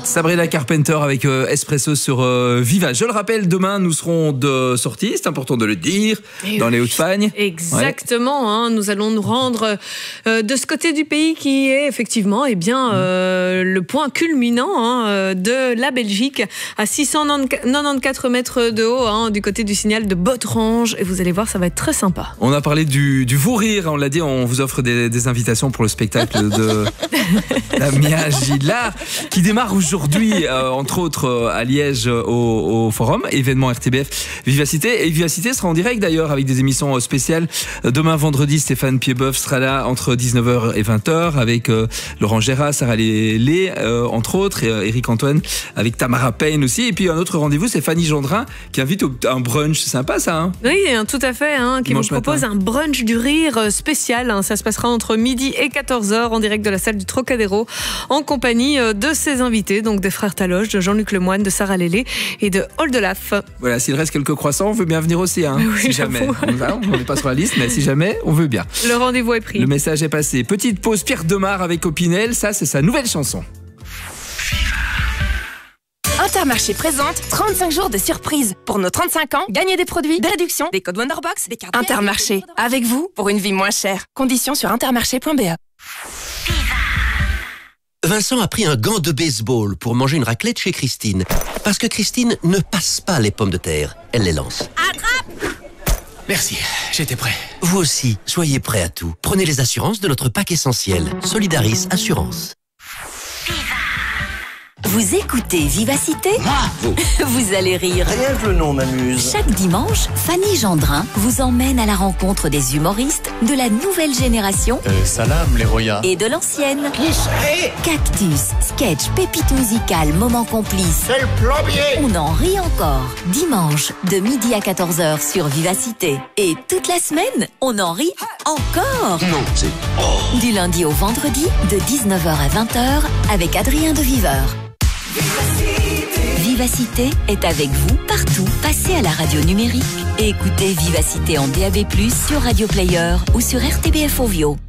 Sabrina Carpenter avec Espresso sur Viva. Je le rappelle, demain nous serons de sortie, c'est important de le dire, dans les Hauts-de-Fagne. Exactement, ouais. Nous allons nous rendre de ce côté du pays qui est effectivement le point culminant de la Belgique, à 694 mètres de haut, du côté du signal de Botterange. Et vous allez voir, ça va être très sympa. On a parlé du Vous Rire, on l'a dit, on vous offre des invitations pour le spectacle de Lamia Gillard, qui démarre aujourd'hui, entre autres à Liège au Forum, événement RTBF Vivacité. Et Vivacité sera en direct d'ailleurs avec des émissions spéciales. Demain vendredi, Stéphane Piedboeuf sera là entre 19h et 20h avec Laurent Gérard, Sarah Lélé, entre autres, et Eric Antoine avec Tamara Payne aussi. Et puis un autre rendez-vous, c'est Fanny Gendrin qui invite à un brunch. C'est sympa ça, hein? Oui, tout à fait, qui vous propose un brunch du rire spécial. Ça se passera entre midi et 14h en direct de la salle du Trocadéro en compagnie de ses invités, donc des frères Taloche, de Jean-Luc Lemoine, de Sarah Lélé et de Oldelaf. Voilà, s'il reste quelques croissants, on veut bien venir aussi, Oui, si jamais. On n'est pas sur la liste, mais si jamais, on veut bien. Le rendez-vous est pris. Le message est passé. Petite pause, Pierre Demar avec Opinel, ça c'est sa nouvelle chanson. Intermarché présente 35 jours de surprise. Pour nos 35 ans, gagnez des produits, des réductions, des codes Wonderbox, des cartes. Intermarché, avec vous pour une vie moins chère. Conditions sur intermarché.be. Vincent a pris un gant de baseball pour manger une raclette chez Christine. Parce que Christine ne passe pas les pommes de terre, elle les lance. Attrape! Merci, j'étais prêt. Vous aussi, soyez prêts à tout. Prenez les assurances de notre pack essentiel. Solidaris Assurance. Vous écoutez Vivacité ? Vous allez rire. Rien que le nom m'amuse. Chaque dimanche, Fanny Gendrin vous emmène à la rencontre des humoristes de la nouvelle génération Salam les Roya. et de l'ancienne. Qui c'est? Cactus, sketch, pépite musicale, moment complice. C'est le plombier. On en rit encore. Dimanche, de midi à 14h sur Vivacité. Et toute la semaine, on en rit encore. Non, c'est... Du lundi au vendredi, de 19h à 20h, avec Adrien de Viveur. Vivacité est avec vous partout. Passez à la radio numérique et écoutez Vivacité en DAB+, sur Radio Player ou sur RTBF Ovio.